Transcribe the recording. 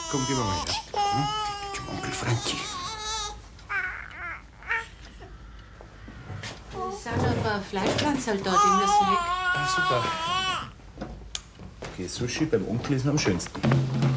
Komm, gehen wir mal her. Hm? Zum Onkel Frankie. Es sind ein paar Fleischpflanzen da, die müssen weg. Ah, super. Okay, Sushi beim Onkel ist am schönsten.